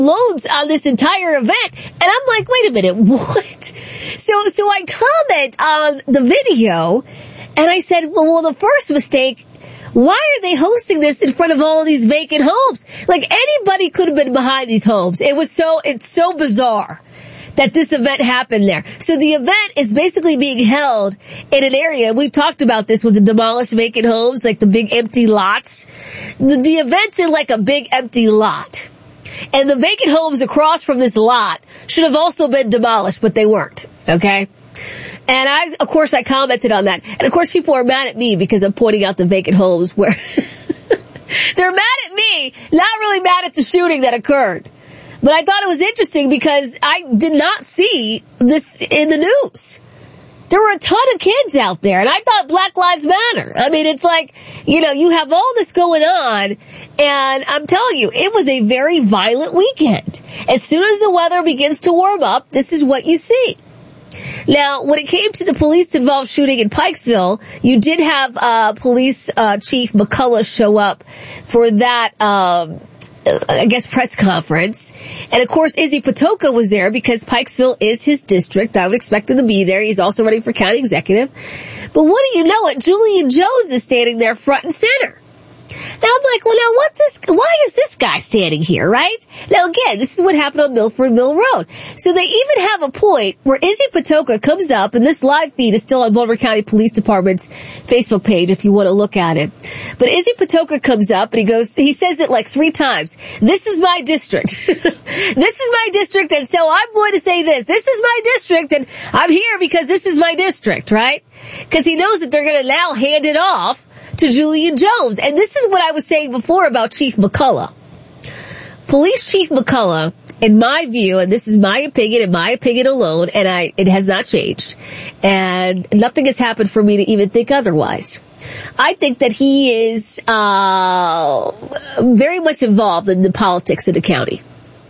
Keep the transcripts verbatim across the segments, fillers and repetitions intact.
loads on this entire event. And I'm like, wait a minute, what? So, so I comment on the video and I said, well, well, the first mistake, why are they hosting this in front of all of these vacant homes? Like anybody could have been behind these homes. It was so, it's so bizarre that this event happened there. So the event is basically being held in an area, we've talked about this with the demolished vacant homes, like the big empty lots. The, the event's in like a big empty lot. And the vacant homes across from this lot should have also been demolished, but they weren't. Okay? And I, of course, I commented on that. And of course, people are mad at me because I'm pointing out the vacant homes where they're mad at me, not really mad at the shooting that occurred. But I thought it was interesting because I did not see this in the news. There were a ton of kids out there, and I thought Black Lives Matter. I mean, it's like, you know, you have all this going on, and I'm telling you, it was a very violent weekend. As soon as the weather begins to warm up, this is what you see. Now, when it came to the police-involved shooting in Pikesville, you did have uh police uh chief McCullough show up for that um I guess press conference. And of course Izzy Patoka was there because Pikesville is his district. I would expect him to be there. He's also running for county executive. But what do you know it, Julian Jones is standing there front and center. Now I'm like, well now what this, why is this guy standing here, right? Now again, this is what happened on Milford Mill Road. So they even have a point where Izzy Patoka comes up, and this live feed is still on Boulder County Police Department's Facebook page if you want to look at it. But Izzy Patoka comes up and he goes, he says it like three times. This is my district. This is my district, and so I'm going to say this. This is my district, and I'm here because this is my district, right? Because he knows that they're going to now hand it off to Julian Jones. And this is what I was saying before about Chief McCullough. Police Chief McCullough, in my view, and this is my opinion and my opinion alone, and I, it has not changed, and nothing has happened for me to even think otherwise. I think that he is, uh, very much involved in the politics of the county.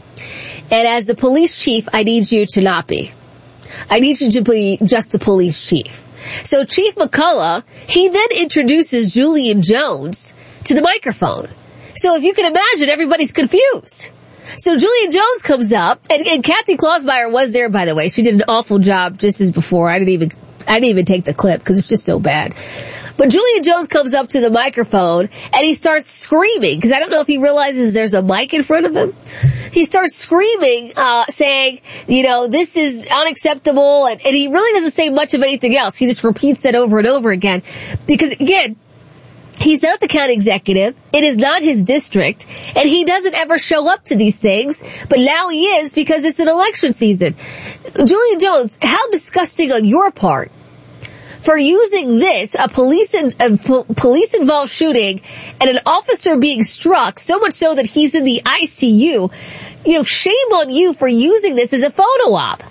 And as the police chief, I need you to not be. I need you to be just a police chief. So Chief McCullough, he then introduces Julian Jones to the microphone. So if you can imagine, everybody's confused. So Julian Jones comes up, and, and Kathy Klausmeyer was there, by the way. She did an awful job just as before. I didn't even, I didn't even take the clip because it's just so bad. But Julian Jones comes up to the microphone and he starts screaming, because I don't know if he realizes there's a mic in front of him. He starts screaming, uh, saying, you know, this is unacceptable, and, and he really doesn't say much of anything else. He just repeats it over and over again. Because again, he's not the county executive. It is not his district. And he doesn't ever show up to these things. But now he is because it's an election season. Julian Jones, how disgusting on your part for using this, a police in, a po- police involved shooting and an officer being struck, so much so that he's in the I C U. You know, shame on you for using this as a photo op.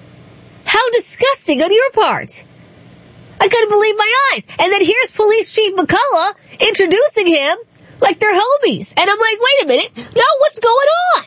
How disgusting on your part. I couldn't believe my eyes. And then here's Police Chief McCullough introducing him like they're homies. And I'm like, wait a minute. No, what's going on?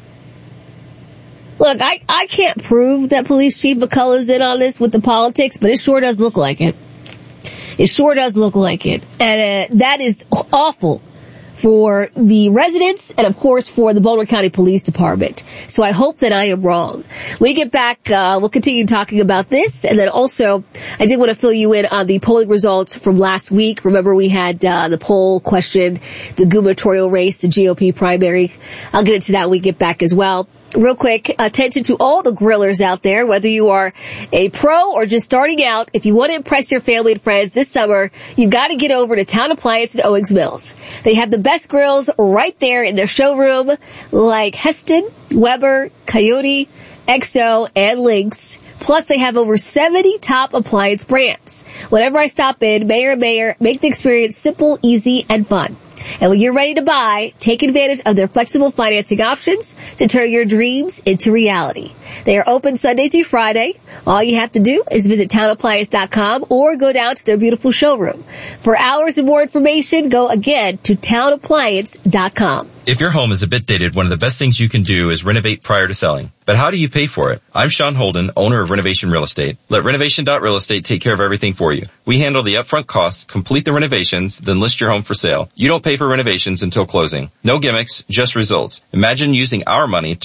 Look, I, I can't prove that Police Chief McCullough's in on this with the politics, but it sure does look like it. It sure does look like it. And uh, that is awful for the residents and, of course, for the Boulder County Police Department. So I hope that I am wrong. When we get back, uh, we'll continue talking about this. And then also, I did want to fill you in on the polling results from last week. Remember, we had uh, the poll question, the gubernatorial race, the G O P primary. I'll get into that when we get back as well. Real quick, attention to all the grillers out there, whether you are a pro or just starting out. If you want to impress your family and friends this summer, you've got to get over to Town Appliance in Owings Mills. They have the best grills right there in their showroom, like Heston, Weber, Coyote, X O, and Lynx. Plus, they have over seventy top appliance brands. Whenever I stop in, Mayor and Mayor make the experience simple, easy, and fun. And when you're ready to buy, take advantage of their flexible financing options to turn your dreams into reality. They are open Sunday through Friday. All you have to do is visit town appliance dot com or go down to their beautiful showroom. For hours and more information, go again to town appliance dot com. If your home is a bit dated, one of the best things you can do is renovate prior to selling. But how do you pay for it? I'm Sean Holden, owner of Renovation Real Estate. Let Renovation dot Real Estate take care of everything for you. We handle the upfront costs, complete the renovations, then list your home for sale. You don't pay for renovations until closing. No gimmicks, just results. Imagine using our money to